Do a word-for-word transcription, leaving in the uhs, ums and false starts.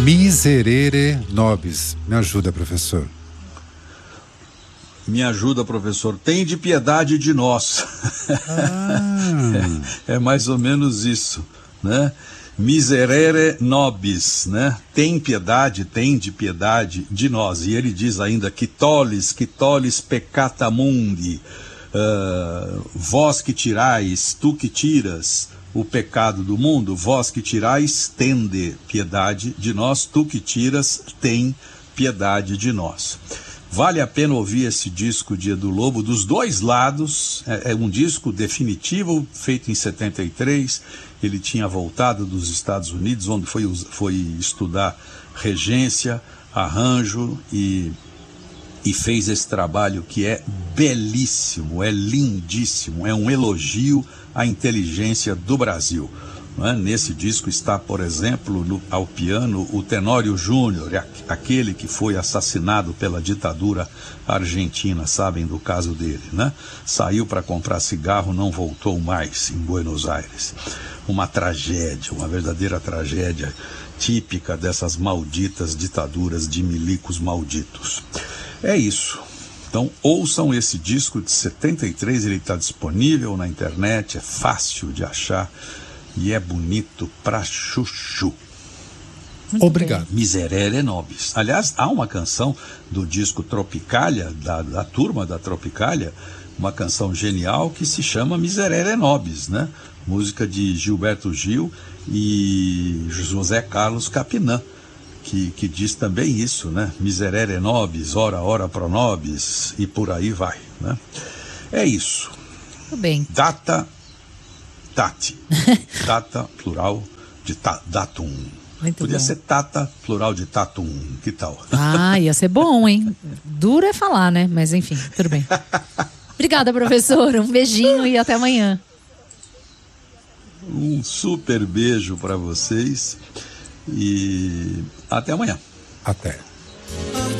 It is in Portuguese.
Miserere nobis. Me ajuda, professor. Me ajuda, professor. Tem de piedade de nós. Ah. é, é mais ou menos isso, né? Miserere nobis, né? Tem piedade, tem de piedade de nós. E ele diz ainda que tolis, que tolis peccata mundi, uh, vós que tirais, tu que tiras o pecado do mundo, vós que tirais, tende piedade de nós, tu que tiras, tem piedade de nós. Vale a pena ouvir esse disco Dia do Lobo dos dois lados. É, é um disco definitivo, feito em setenta e três. Ele tinha voltado dos Estados Unidos, onde foi, foi estudar regência, arranjo e, e fez esse trabalho que é belíssimo, é lindíssimo, é um elogio à inteligência do Brasil. Não é? Nesse disco está, por exemplo, no, ao piano, o Tenório Júnior, aquele que foi assassinado pela ditadura argentina, sabem do caso dele, né? Saiu para comprar cigarro, não voltou mais em Buenos Aires. Uma tragédia, uma verdadeira tragédia típica dessas malditas ditaduras de milicos malditos. É isso. Então ouçam esse disco de setenta e três, ele está disponível na internet, é fácil de achar. E é bonito pra chuchu. Muito obrigado. Bem. Miserere nobis. Aliás, há uma canção do disco Tropicália, da, da turma da Tropicália, uma canção genial que se chama Miserere nobis, né? Música de Gilberto Gil e José Carlos Capinã, que, que diz também isso, né? Miserere nobis, ora, ora pro nobis, e por aí vai, né? É isso. Muito bem. Data Tati. Data, plural de ta, datum. Muito Podia bom. ser tata, plural de tatum. Que tal? Ah, ia ser bom, hein? Duro é falar, né? Mas enfim, tudo bem. Obrigada, professor. Um beijinho e até amanhã. Um super beijo para vocês e até amanhã. Até.